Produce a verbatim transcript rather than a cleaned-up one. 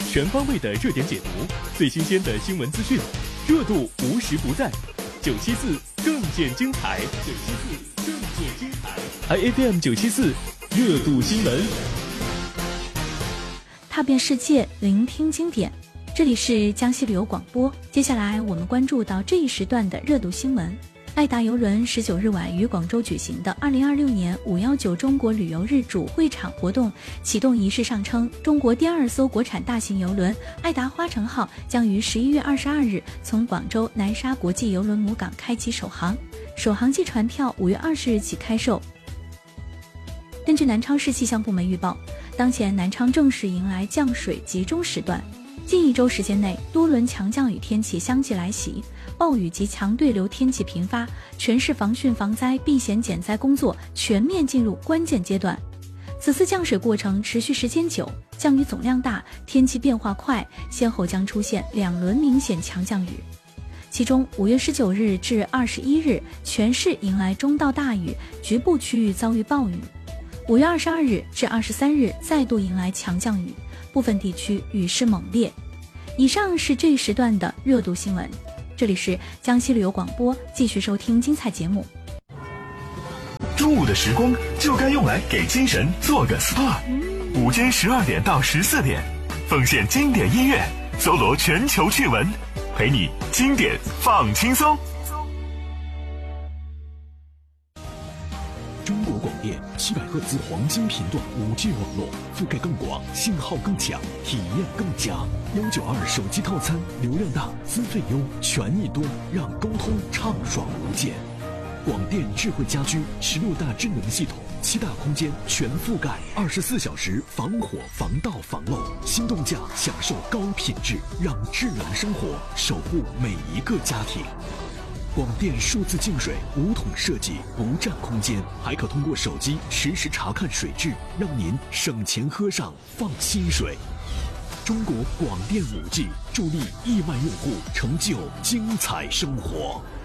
全方位的热点解读，最新鲜的新闻资讯，热度无时不在。九七四更见精彩，九七四更见精彩 ，I F M 九七四热度新闻， 踏遍世界，聆听经典。这里是江西旅游广播，接下来我们关注到这一时段的热度新闻。爱达邮轮十九日晚于广州举行的二零二六年五一九中国旅游日主会场活动启动仪式上称，中国第二艘国产大型邮轮爱达花城号将于十一月二十二日从广州南沙国际邮轮母港开启首航，首航季船票五月二十日起开售。根据南昌市气象部门预报，当前南昌正式迎来降水集中时段，近一周时间内多轮强降雨天气相继来袭，暴雨及强对流天气频发，全市防汛防灾避险减灾工作全面进入关键阶段。此次降水过程持续时间久，降雨总量大，天气变化快，先后将出现两轮明显强降雨。其中五月十九日至二十一日全市迎来中到大雨，局部区域遭遇暴雨。五月二十二日至二十三日再度迎来强降雨，部分地区雨势猛烈。以上是这一时段的热度新闻，这里是江西旅游广播，继续收听精彩节目。 中午的时光就该用来给精神做个 S P A。 午间十二点到十四点，奉献经典音乐，搜罗全球趣闻，陪你经典放轻松。 中国广电七百赫兹黄金频段 五 G 网络，覆盖更广，信号更强，体验更佳。一九二手机套餐，流量大，资费优，权益多，让沟通畅爽无间。广电智慧家居十六大智能系统，七大空间全覆盖，二十四小时防火防盗防漏。心动价享受高品质，让智能生活守护每一个家庭。广电数字净水无桶设计，不占空间，还可通过手机实时查看水质，让您省钱喝上放心水。中国广电 五 G 助力亿万用户成就精彩生活。